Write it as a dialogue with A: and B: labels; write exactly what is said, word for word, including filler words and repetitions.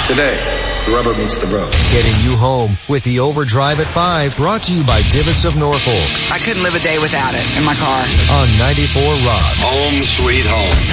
A: Today, the rubber meets the road.
B: Getting you home with the Overdrive at five, brought to you by Divots of Norfolk.
C: I couldn't live a day without it in my car.
B: On ninety-four Rock.
D: Home sweet home.